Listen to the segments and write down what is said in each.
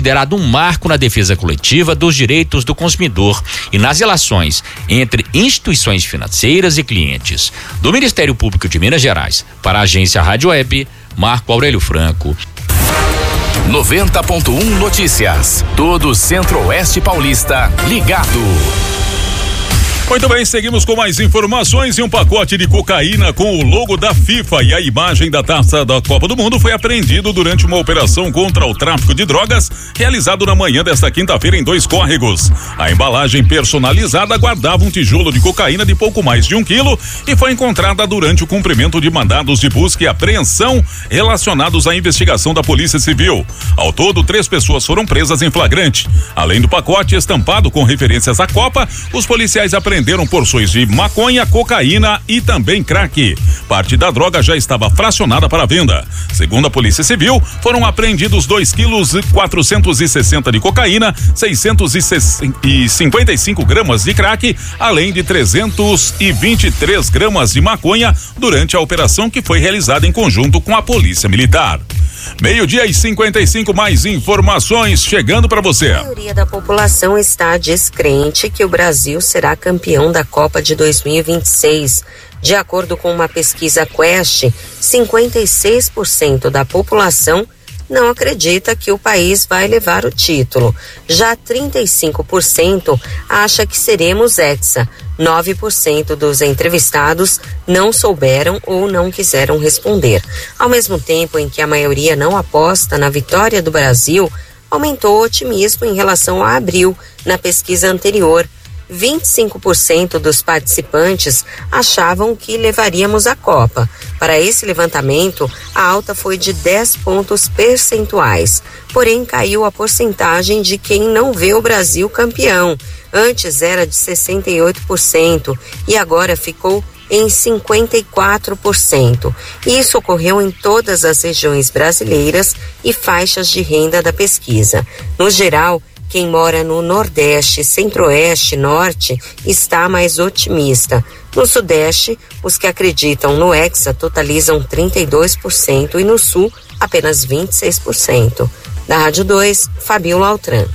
considerado um marco na defesa coletiva dos direitos do consumidor e nas relações entre instituições financeiras e clientes. Do Ministério Público de Minas Gerais, para a agência Rádio Web, Marco Aurélio Franco. 90.1 Notícias. Todo o Centro-Oeste Paulista ligado. Muito bem, seguimos com mais informações. E um pacote de cocaína com o logo da FIFA e a imagem da taça da Copa do Mundo foi apreendido durante uma operação contra o tráfico de drogas realizado na manhã desta quinta-feira em 2 córregos. A embalagem personalizada guardava um tijolo de cocaína de pouco mais de 1 quilo e foi encontrada durante o cumprimento de mandados de busca e apreensão relacionados à investigação da Polícia Civil. Ao todo, 3 pessoas foram presas em flagrante. Além do pacote estampado com referências à Copa, os policiais apreenderam porções de maconha, cocaína e também crack. Parte da droga já estava fracionada para venda. Segundo a Polícia Civil, foram apreendidos 2,460 kg de cocaína, 655 gramas de crack, além de 323 gramas de maconha durante a operação que foi realizada em conjunto com a Polícia Militar. 12:55, mais informações chegando para você. A maioria da população está descrente que o Brasil será campeão da Copa de 2026. De acordo com uma pesquisa Quest, 56% da população não acredita que o país vai levar o título. Já 35% acha que seremos hexa. 9% dos entrevistados não souberam ou não quiseram responder. Ao mesmo tempo em que a maioria não aposta na vitória do Brasil, aumentou o otimismo em relação a abril, na pesquisa anterior. 25% dos participantes achavam que levaríamos a Copa. Para esse levantamento, a alta foi de 10 pontos percentuais. Porém, caiu a porcentagem de quem não vê o Brasil campeão. Antes era de 68% e agora ficou em 54%. Isso ocorreu em todas as regiões brasileiras e faixas de renda da pesquisa. No geral, quem mora no Nordeste, Centro-Oeste, Norte está mais otimista. No Sudeste, os que acreditam no Hexa totalizam 32% e no Sul, apenas 26%. Da Rádio 2, Fabiola Altran.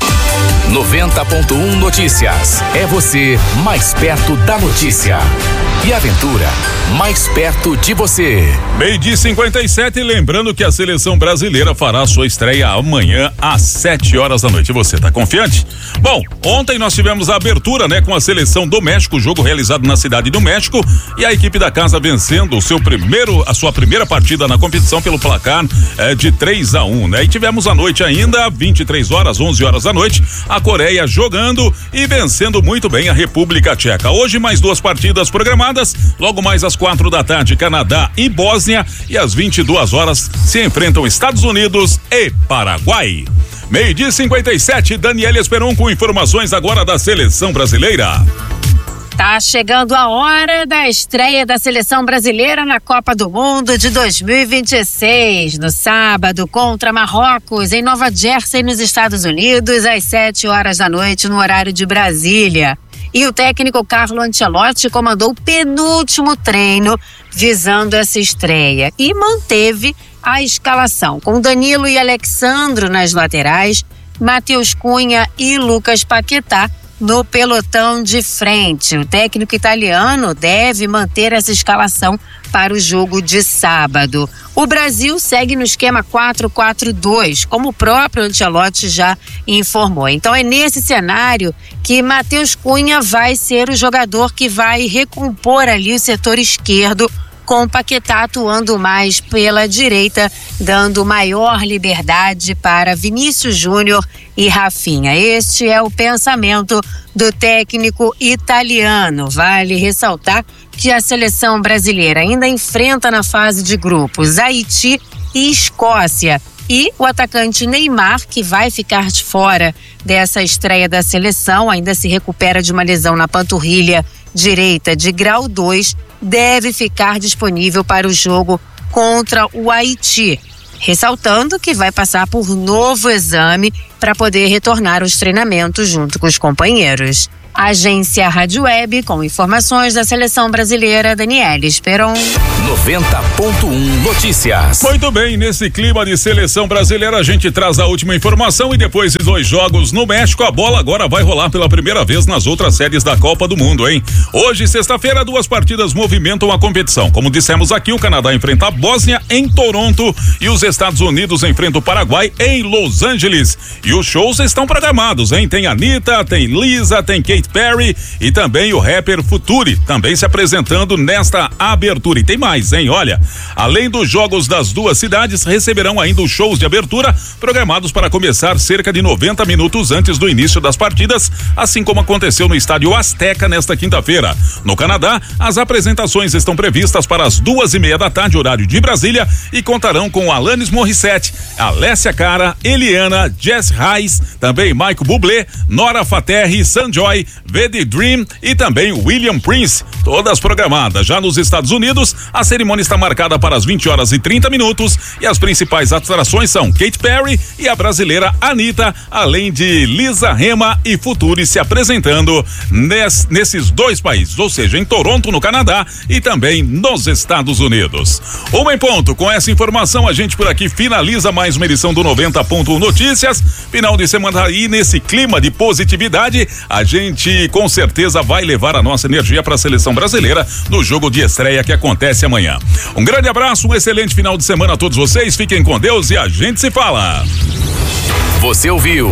90.1 Notícias. É você mais perto da notícia. E Aventura, mais perto de você. 12:57, lembrando que a seleção brasileira fará sua estreia amanhã às 7h da noite. Você tá confiante? Bom, ontem nós tivemos a abertura, com a seleção do México, jogo realizado na cidade do México, e a equipe da casa vencendo a sua primeira partida na competição pelo placar de 3-1, E tivemos à noite ainda, 23h, 11h da noite, a Coreia jogando e vencendo muito bem a República Tcheca. Hoje mais 2 partidas programadas. Logo mais às 4 da tarde, Canadá e Bósnia, e às 22h se enfrentam Estados Unidos e Paraguai. 12:57, Daniela Esperon com informações agora da seleção brasileira. Tá chegando a hora da estreia da seleção brasileira na Copa do Mundo de 2026. No sábado, contra Marrocos, em Nova Jersey, nos Estados Unidos, às 7h da noite, no horário de Brasília. E o técnico Carlo Ancelotti comandou o penúltimo treino visando essa estreia e manteve a escalação com Danilo e Alexandro nas laterais, Matheus Cunha e Lucas Paquetá no pelotão de frente. O técnico italiano deve manter essa escalação para o jogo de sábado. O Brasil segue no esquema 4-4-2, como o próprio Ancelotti já informou. Então é nesse cenário que Matheus Cunha vai ser o jogador que vai recompor ali o setor esquerdo, com o Paquetá atuando mais pela direita, dando maior liberdade para Vinícius Júnior e Rafinha. Este é o pensamento do técnico italiano. Vale ressaltar que a seleção brasileira ainda enfrenta na fase de grupos Haiti e Escócia. E o atacante Neymar, que vai ficar de fora dessa estreia da seleção, ainda se recupera de uma lesão na panturrilha direita de grau 2, deve ficar disponível para o jogo contra o Haiti. Ressaltando que vai passar por novo exame para poder retornar aos treinamentos junto com os companheiros. Agência Rádio Web, com informações da Seleção Brasileira, Daniela Esperon. 90.1 Notícias. Muito bem, nesse clima de Seleção Brasileira, a gente traz a última informação e depois de 2 jogos no México, a bola agora vai rolar pela primeira vez nas outras séries da Copa do Mundo, hein? Hoje, sexta-feira, 2 partidas movimentam a competição. Como dissemos aqui, o Canadá enfrenta a Bósnia em Toronto e os Estados Unidos enfrentam o Paraguai em Los Angeles. E os shows estão programados, hein? Tem Anitta, tem Lisa, tem Katy Perry e também o rapper Futuri, também se apresentando nesta abertura. E tem mais, hein? Olha, além dos jogos das 2 cidades, receberão ainda os shows de abertura programados para começar cerca de 90 minutos antes do início das partidas, assim como aconteceu no estádio Azteca nesta quinta-feira. No Canadá, as apresentações estão previstas para as 2:30 da tarde, horário de Brasília, e contarão com Alanis Morissette, Alessia Cara, Eliana, Jess Reis, também Michael Bublé, Nora Faterri, Sanjoy, The Dream e também William Prince, todas programadas. Já nos Estados Unidos, a cerimônia está marcada para as 20h30 e as principais atrações são Katy Perry e a brasileira Anitta, além de Lisa Rema e Futuri se apresentando nesses 2 países, ou seja, em Toronto, no Canadá, e também nos Estados Unidos. 1 em ponto. Com essa informação, a gente por aqui finaliza mais uma edição do 90.1 Notícias. Final de semana aí, nesse clima de positividade, a gente com certeza vai levar a nossa energia para a Seleção Brasileira no jogo de estreia que acontece amanhã. Um grande abraço, um excelente final de semana a todos vocês, fiquem com Deus e a gente se fala. Você ouviu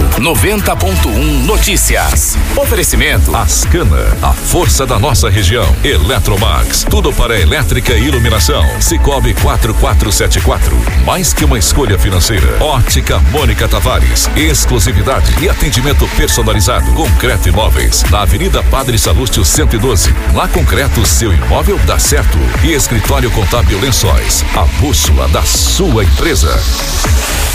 90.1 Notícias. Oferecimento Ascana, a força da nossa região. Eletromax, tudo para elétrica e iluminação. Cicobi 4474, mais que uma escolha financeira. Ótica Mônica Tavares, exclusividade e atendimento personalizado. Concreto Imóveis, na Avenida Padre Salúcio 112. Na Concreto, seu imóvel dá certo. E Escritório Contábil Lençóis, a bússola da sua empresa.